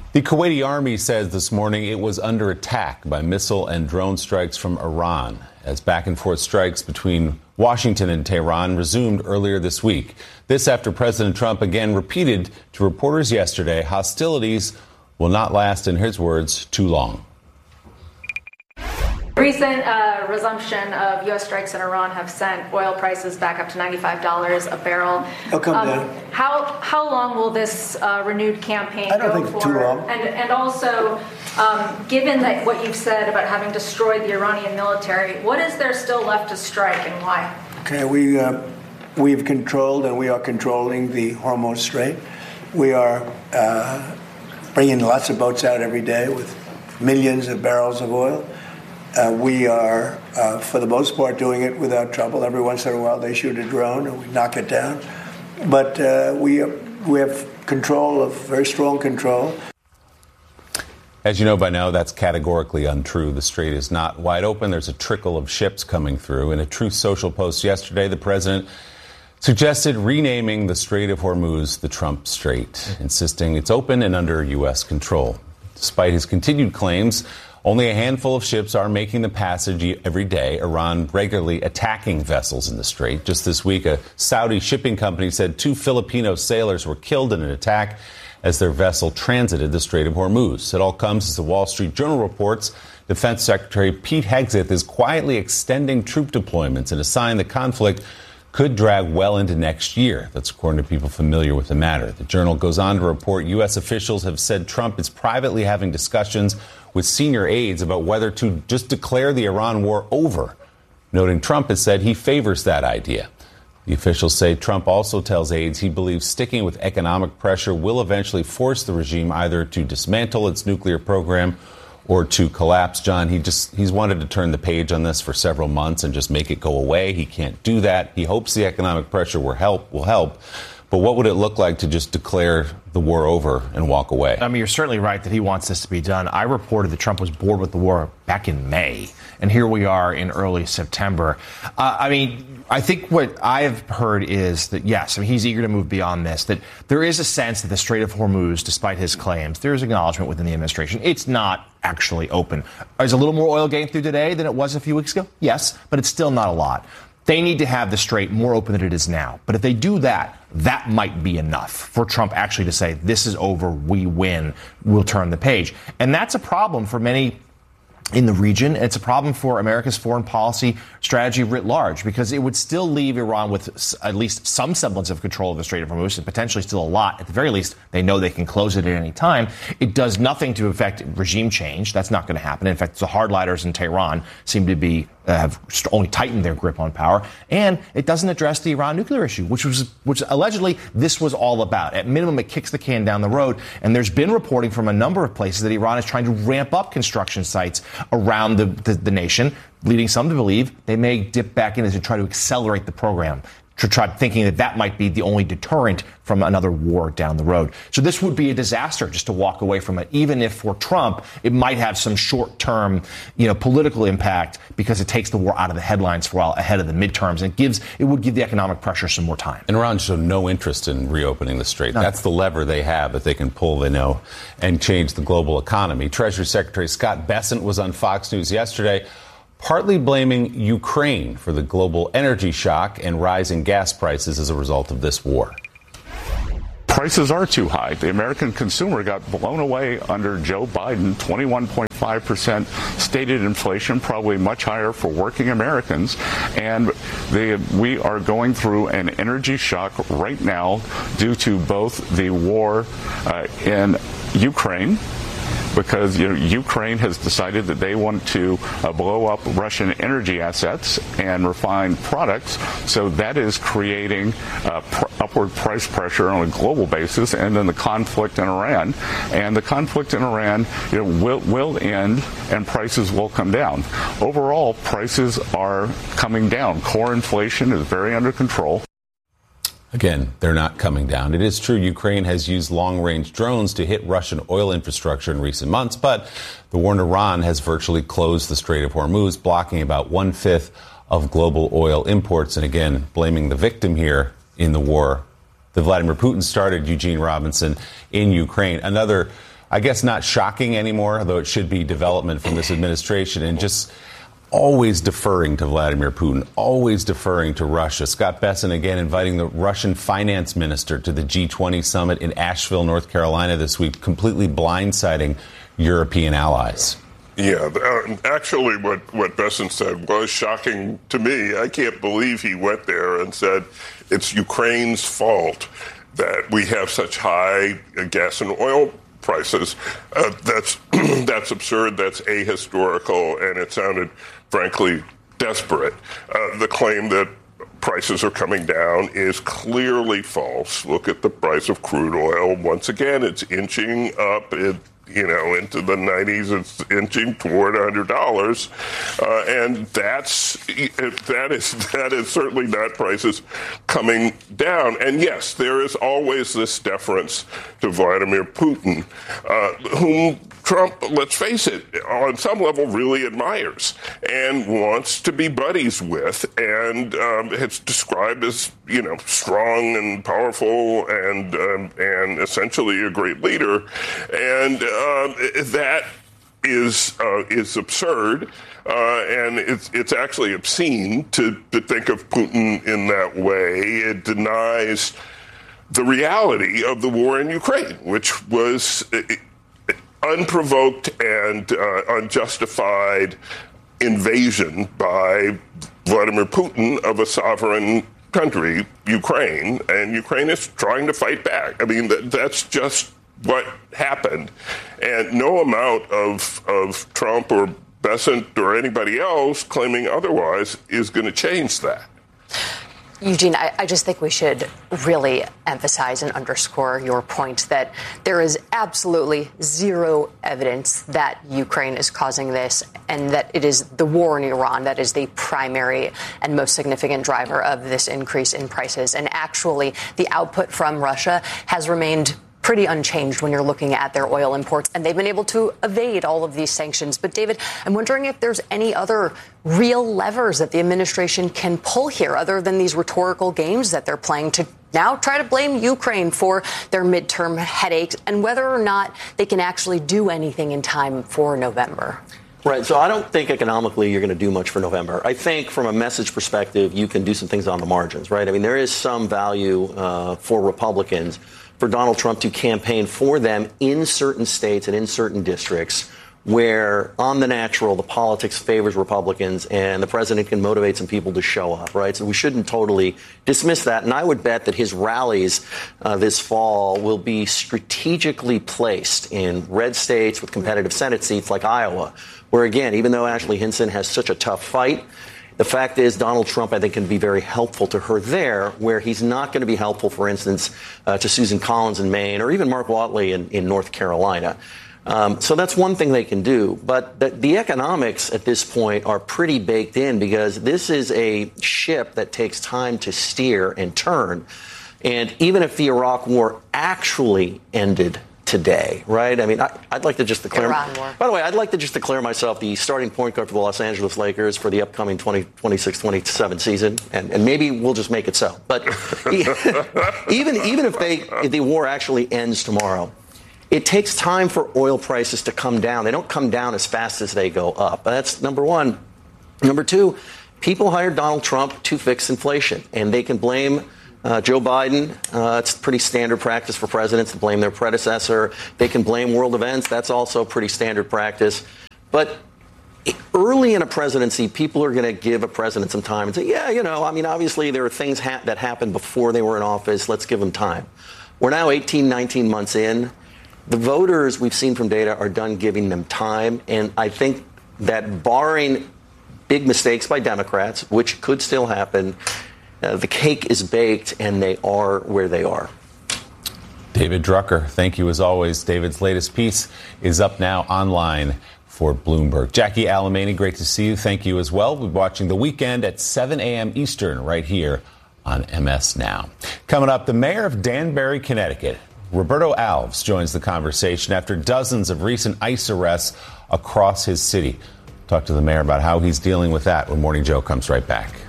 The Kuwaiti army says this morning it was under attack by missile and drone strikes from Iran, as back-and-forth strikes between Washington and Tehran resumed earlier this week. This after President Trump again repeated to reporters yesterday hostilities will not last, in his words, too long. Recent resumption of U.S. strikes in Iran have sent oil prices back up to $95 a barrel. They'll come down. How long will this renewed campaign go for? I don't think too long. And also, given that what you've said about having destroyed the Iranian military, what is there still left to strike and why? Okay, we've controlled and we are controlling the Hormuz Strait. We are bringing lots of boats out every day with millions of barrels of oil. We are, for the most part, doing it without trouble. Every once in a while, they shoot a drone and we knock it down. But we have control, of very strong control. As you know by now, that's categorically untrue. The strait is not wide open. There's a trickle of ships coming through. In a Truth Social post yesterday, the president suggested renaming the Strait of Hormuz the Trump Strait, insisting it's open and under U.S. control. Despite his continued claims, only a handful of ships are making the passage every day, Iran regularly attacking vessels in the strait. Just this week, a Saudi shipping company said 2 Filipino sailors were killed in an attack as their vessel transited the Strait of Hormuz. It all comes as the Wall Street Journal reports Defense Secretary Pete Hegseth is quietly extending troop deployments in a sign the conflict could drag well into next year. That's according to people familiar with the matter. The Journal goes on to report U.S. officials have said Trump is privately having discussions with senior aides about whether to just declare the Iran war over, noting Trump has said he favors that idea. The officials say Trump also tells aides he believes sticking with economic pressure will eventually force the regime either to dismantle its nuclear program or to collapse. John, he's wanted to turn the page on this for several months and just make it go away. He can't do that. He hopes the economic pressure will help. But what would it look like to just declare the war over and walk away? I mean, you're certainly right that he wants this to be done. I reported that Trump was bored with the war back in May, and here we are in early September. I think what I've heard is that, yes, he's eager to move beyond this, that there is a sense that the Strait of Hormuz, despite his claims, there is acknowledgement within the administration. It's not actually open. Is a little more oil getting through today than it was a few weeks ago? Yes, but it's still not a lot. They need to have the strait more open than it is now. But if they do that, that might be enough for Trump actually to say, this is over, we win, we'll turn the page. And that's a problem for many in the region. It's a problem for America's foreign policy strategy writ large, because it would still leave Iran with at least some semblance of control of the Strait of Hormuz, and potentially still a lot. At the very least, they know they can close it at any time. It does nothing to affect regime change. That's not going to happen. In fact, the hardliners in Tehran seem to be have only tightened their grip on power. And it doesn't address the Iran nuclear issue, which allegedly this was all about. At minimum, it kicks the can down the road. And there's been reporting from a number of places that Iran is trying to ramp up construction sites around the nation, leading some to believe they may dip back in to try to accelerate the program, to try thinking that might be the only deterrent from another war down the road. So this would be a disaster just to walk away from it, even if for Trump it might have some short-term, political impact because it takes the war out of the headlines for a while ahead of the midterms, and it would give the economic pressure some more time. And Iran showed no interest in reopening the strait. That's the lever they have that they can pull, they know, and change the global economy. Treasury Secretary Scott Bessent was on Fox News yesterday, partly blaming Ukraine for the global energy shock and rising gas prices as a result of this war. Prices are too high. The American consumer got blown away under Joe Biden, 21.5% stated inflation, probably much higher for working Americans. And we are going through an energy shock right now due to both the war in Ukraine, because Ukraine has decided that they want to blow up Russian energy assets and refined products. So that is creating upward price pressure on a global basis. And then the conflict in Iran. And the conflict in Iran will end and prices will come down. Overall, prices are coming down. Core inflation is very under control. Again, they're not coming down. It is true Ukraine has used long-range drones to hit Russian oil infrastructure in recent months, but the war in Iran has virtually closed the Strait of Hormuz, blocking about 1/5 of global oil imports. And again, blaming the victim here in the war that Vladimir Putin started, Eugene Robinson, in Ukraine. Another I guess not shocking anymore, though it should be development from this administration, and just always deferring to Vladimir Putin, always deferring to Russia. Scott Bessent again inviting the Russian finance minister to the G20 summit in Asheville, North Carolina this week, completely blindsiding European allies. Yeah, actually what Bessent said was shocking to me. I can't believe he went there and said it's Ukraine's fault that we have such high gas and oil prices. That's absurd. That's ahistorical, and it sounded, frankly, desperate. The claim that prices are coming down is clearly false. Look at the price of crude oil. Once again, it's inching up. Into the 90s, it's inching toward $100, and that is certainly not prices coming down. And yes, there is always this deference to Vladimir Putin, whom Trump, let's face it, on some level really admires and wants to be buddies with, and it's described as strong and powerful and essentially a great leader, and that is absurd, and it's actually obscene to think of Putin in that way. It denies the reality of the war in Ukraine, which was unprovoked and unjustified invasion by Vladimir Putin of a sovereign country, Ukraine, and Ukraine is trying to fight back. I mean, that's just what happened, and no amount of Trump or Bessent or anybody else claiming otherwise is going to change that. Eugene, I just think we should really emphasize and underscore your point that there is absolutely zero evidence that Ukraine is causing this, and that it is the war in Iran that is the primary and most significant driver of this increase in prices. And actually, the output from Russia has remained pretty unchanged when you're looking at their oil imports, and they've been able to evade all of these sanctions. But, David, I'm wondering if there's any other real levers that the administration can pull here other than these rhetorical games that they're playing to now try to blame Ukraine for their midterm headaches, and whether or not they can actually do anything in time for November. Right. So I don't think economically you're going to do much for November. I think from a message perspective, you can do some things on the margins, right? I mean, there is some value for Republicans for Donald Trump to campaign for them in certain states and in certain districts where, on the natural, the politics favors Republicans and the president can motivate some people to show up, right? So we shouldn't totally dismiss that. And I would bet that his rallies this fall will be strategically placed in red states with competitive Senate seats like Iowa, where, again, even though Ashley Hinson has such a tough fight, the fact is Donald Trump, I think, can be very helpful to her there, where he's not going to be helpful, for instance, to Susan Collins in Maine or even Mark Whatley in North Carolina. So that's one thing they can do. But the economics at this point are pretty baked in, because this is a ship that takes time to steer and turn. And even if the Iraq war actually ended today, right? I mean, I'd like to just declare. By the way, I'd like to just declare myself the starting point guard for the Los Angeles Lakers for the upcoming 2026-27 season, and maybe we'll just make it so. But even if the war actually ends tomorrow, it takes time for oil prices to come down. They don't come down as fast as they go up. That's number one. Number two, people hired Donald Trump to fix inflation, and they can blame Joe Biden. It's pretty standard practice for presidents to blame their predecessor. They can blame world events. That's also pretty standard practice. But early in a presidency, people are going to give a president some time and say, obviously there are things that happened before they were in office. Let's give them time. We're now 18, 19 months in. The voters, we've seen from data, are done giving them time. And I think that barring big mistakes by Democrats, which could still happen, the cake is baked, and they are where they are. David Drucker, thank you as always. David's latest piece is up now online for Bloomberg. Jackie Alamany, great to see you. Thank you as well. We're watching The Weekend at 7 a.m. Eastern right here on MS Now. Coming up, the mayor of Danbury, Connecticut, Roberto Alves, joins the conversation after dozens of recent ICE arrests across his city. Talk to the mayor about how he's dealing with that when Morning Joe comes right back.